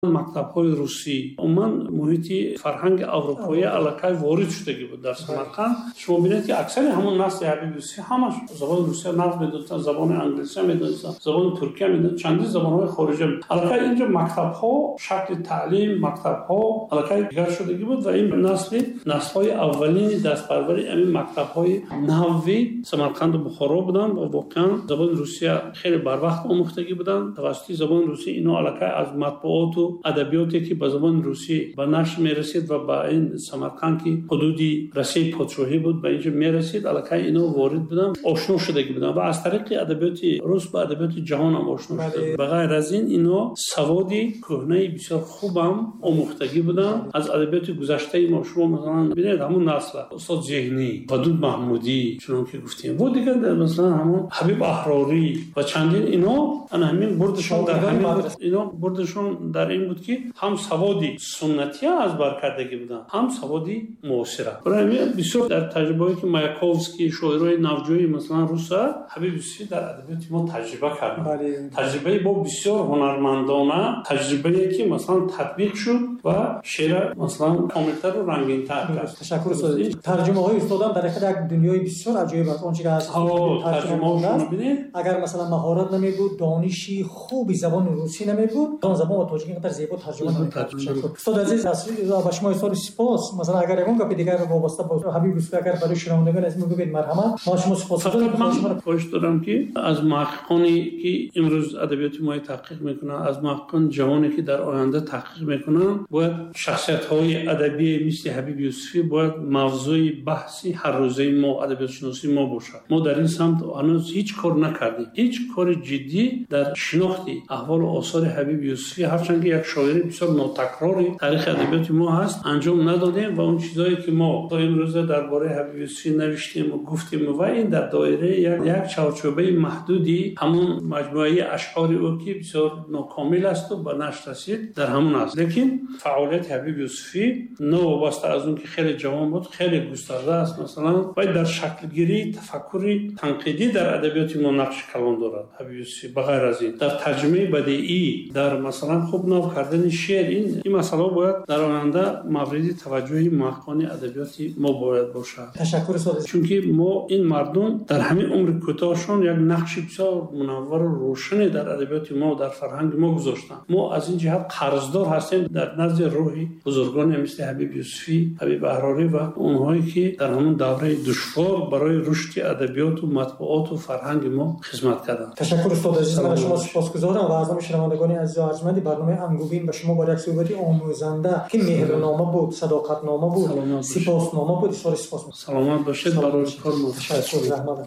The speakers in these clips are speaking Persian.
مکتب‌های روسی عموماً محیط فرهنگ اروپایی علاقه وارد شدگی بود در سمرقند. شما ببینید که اکثر همون نسل حبیب یوسفی همش زبان روسی نقد می‌دونن، زبان انگلیسی می‌دونن، زبان ترکی می‌دونن، چندین زبان‌های خارجی. علاقه اینجا مکتب‌ها شکل تعلیم مکتب‌ها علاقه دیگر شدگی بود و این نسل‌های اولین دستپروری همین مکتب‌های نحوی سمرقند و بخارا بودن و واقعاً زبان روسی خیلی بر وقت آموختگی بودن. توسط زبان روسی اینو علاقه از مطبوعات و ادبیاتی که به زبان روسی به نشر میرسید و با این سمرقند که حدودی رسید پادشاهی بود به اینجا میرسید، علاقه اینو وارد بودن، آشنا شدگی بودن و از طریق ادبیات روس با ادبیات جهان هم آشنا شدند. به غیر از این اینو سوادی کهنه بسیار خوبم آموختگی بودن از ادبیات گذشته ما. شما مثلا ببینید همون نسل استاد ذهنی، ودود محمودی چون که گفتیم و دیگه مثلا همون حبیب احراری و چندین اینا همین بردشون در همین اینا بردشون در این بود که هم سوادی سنتی از برکردگی بودن هم سوادی معاصره. برای همین بسیار در تجربه‌ای که مایاکوفسکی شاعرای نوجوی مثلا روسا حبیب یوسفی در ادبیات ما تجربه کردن. تجربه با بسیار هنرمندانه، تجربه‌ای که مثلا تطبیق شد و شعر مثلا کاملتر و رنگین‌تر کرد. تشکر استاد. ترجمه‌های استادم در یک دنیای بسیار عجیب است. اون چیزی که از ترجمه‌هاشون ببینید اگر مثلا مهارت نمی‌بود، دانشی خوبی زبان روسی نمی‌بود، اون زبان و تاجیکی قدر زیبا ترجمه نمی‌کرد. استاد عزیز اصلی با شما استاد سپاس. مثلا اگر اون گپ دیگر وابسته با حبیب یوسفی اگر برای شنوندگان از میگوید مرحمت، ما شما سپاسگزارم. خوش دارم که از محققانی که امروز ادبیات ما تحقیق میکنن، از محققان جوانی که در آینده تحقیق میکنن، باید شخصیت‌های ادبی مثل حبیب یوسفی باید موضوع بحثی هر روزه ما ادبیات شناسی ما باشه. ما در این سمت هنوز هیچ کار نکردیم، هیچ کار جدی در شناخت احوال و آثار حبیب یوسفی، هرچند که یک شاعر بسیار ناتکراری تاریخ ادبیات ما هست، انجام ندادیم و اون چیزایی که ما تا امروز درباره حبیب یوسفی نوشتیم و گفتیم و این در دایره یک چارچوبه محدودی همون مجموعه اشعار او که بسیار ناکامل است و به نشر رسید در همون است. لیکن فعالیت حبیب یوسفی نوابسته از اون که خیلی جوان بود، خیلی گسترده است. مثلا باید در شکلگیری تفکری تنقیدی در ادبیات ما نقش کلان دارد حبیب یوسفی. بغیر از این در ترجمه بدیعی، در مثلا خوب نو کردن شعر، این مسئله باید در آینده مورد توجه محققان ادبیات ما باید باشه. تشکر استاد. چون که ما این مردم در همین عمر کوتاهشون یک نقش بسیار منور و روشنی در ادبیات ما و در فرهنگ ما گذاشتن. ما از این جهت قرضدار هستیم در نزد روحی بزرگان مثل حبیب یوسفی، حبیب احراری و اونهایی که در همون دوره دشوار برای رشد ادبیات و مطبوعات و فرهنگ ما خدمت کردند. تشکر استاد عزیز. من شما سپاسگزارم و از شنوندگان عزیز و ارجمند برنامه انگوبین به شما با یک صحبت آموزنده که مهرنامه بود، صداقتنامه بود، سپاسنامه بود، سپاس. سلامت باشید. برای کار موفق.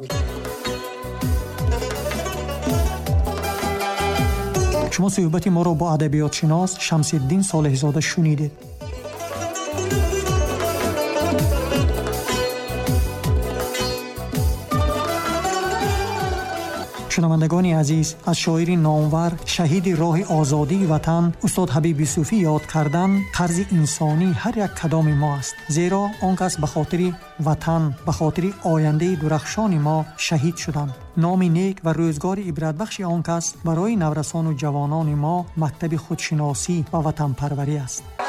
شما صحبت ما را با ادبیات شناس شمس الدین صالح زاده شنیدید. شنوندگان عزیز، از شاعر نامور شهید راه آزادی وطن استاد حبیب یوسفی یاد کردن قرض انسانی هر یک کدام ما است، زیرا آن کس به خاطر وطن، به خاطر آینده درخشان ما شهید شدند. نام نیک و روزگار عبرت بخش آن کس برای نورسان و جوانان ما مکتب خودشناسی و وطن پروری است.